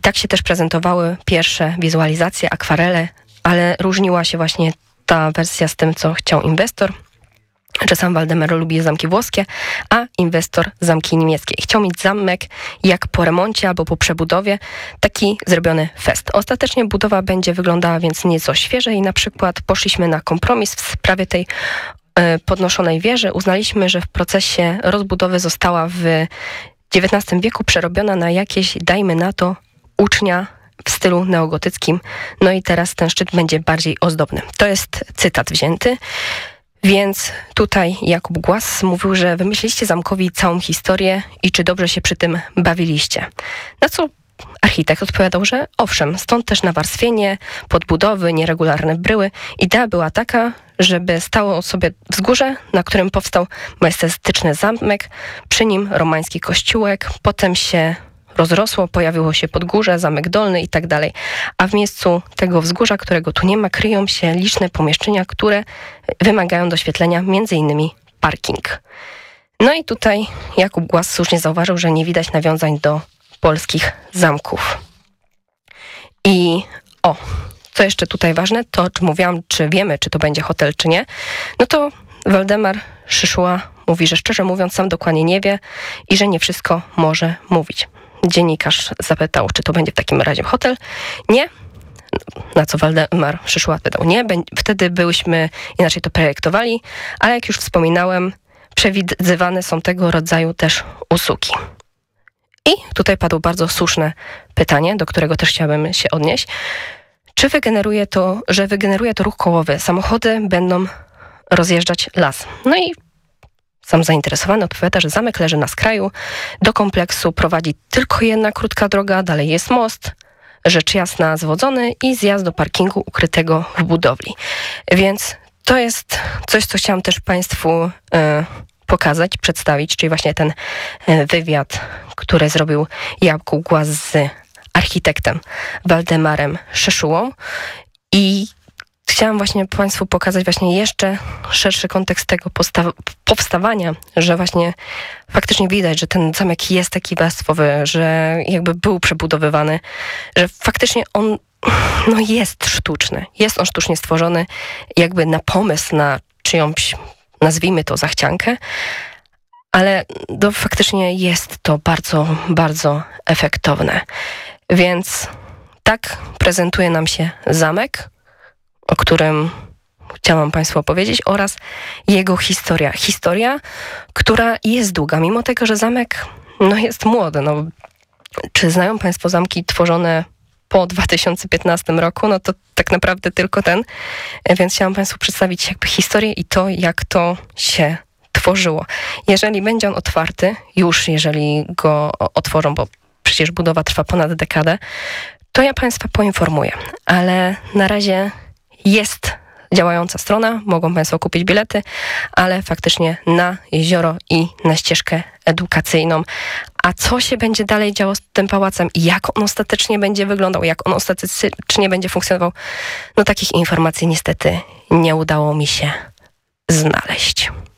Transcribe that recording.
tak się też prezentowały pierwsze wizualizacje, akwarele, ale różniła się właśnie ta wersja z tym, co chciał inwestor, że sam Waldemar lubi zamki włoskie, a inwestor zamki niemieckie. Chciał mieć zamek jak po remoncie albo po przebudowie, taki zrobiony fest. Ostatecznie budowa będzie wyglądała więc nieco świeżej i na przykład poszliśmy na kompromis w sprawie tej podnoszonej wieży. Uznaliśmy, że w procesie rozbudowy została w XIX wieku przerobiona na jakieś, dajmy na to, ucznia w stylu neogotyckim. No i teraz ten szczyt będzie bardziej ozdobny. To jest cytat wzięty. Więc tutaj Jakub Głaz mówił, że wymyśliliście zamkowi całą historię i czy dobrze się przy tym bawiliście. Na co architekt odpowiadał, że owszem, stąd też nawarstwienie, podbudowy, nieregularne bryły. Idea była taka, żeby stało sobie wzgórze, na którym powstał majestatyczny zamek, przy nim romański kościółek, potem się rozrosło, pojawiło się podgórze, zamek dolny i tak dalej. A w miejscu tego wzgórza, którego tu nie ma, kryją się liczne pomieszczenia, które wymagają doświetlenia, m.in. parking. No i tutaj Jakub Głaz słusznie zauważył, że nie widać nawiązań do polskich zamków. I co jeszcze tutaj ważne, to czy mówiłam, czy wiemy, czy to będzie hotel, czy nie, no to Waldemar Szyszuła mówi, że szczerze mówiąc sam dokładnie nie wie i że nie wszystko może mówić. Dziennikarz zapytał, czy to będzie w takim razie hotel. Nie. Na co Waldemar Szyszuła pytał nie. Wtedy byśmy inaczej to projektowali, ale jak już wspominałem, przewidywane są tego rodzaju też usługi. I tutaj padło bardzo słuszne pytanie, do którego też chciałabym się odnieść. Czy wygeneruje to ruch kołowy? Samochody będą rozjeżdżać las. No i sam zainteresowany odpowiada, że zamek leży na skraju, do kompleksu prowadzi tylko jedna krótka droga, dalej jest most, rzecz jasna zwodzony i zjazd do parkingu ukrytego w budowli. Więc to jest coś, co chciałam też Państwu pokazać, przedstawić, czyli właśnie ten wywiad, który zrobił Jakub Głaz z architektem Waldemarem Szyszułą. I chciałam właśnie Państwu pokazać właśnie jeszcze szerszy kontekst tego powstawania, że właśnie faktycznie widać, że ten zamek jest taki warstwowy, że jakby był przebudowywany, że faktycznie on jest sztuczny. Jest on sztucznie stworzony jakby na pomysł na czyjąś, nazwijmy to, zachciankę, ale faktycznie jest to bardzo, bardzo efektowne. Więc tak prezentuje nam się zamek, o którym chciałam Państwu opowiedzieć, oraz jego historia. Historia, która jest długa, mimo tego, że zamek jest młody. Czy znają Państwo zamki tworzone po 2015 roku? No to tak naprawdę tylko ten. Więc chciałam Państwu przedstawić jakby historię i to, jak to się tworzyło. Jeżeli będzie on otwarty, jeżeli go otworzą, bo przecież budowa trwa ponad dekadę, to ja Państwa poinformuję. Ale na razie jest działająca strona, mogą Państwo kupić bilety, ale faktycznie na jezioro i na ścieżkę edukacyjną. A co się będzie dalej działo z tym pałacem i jak on ostatecznie będzie wyglądał, jak on ostatecznie będzie funkcjonował, takich informacji niestety nie udało mi się znaleźć.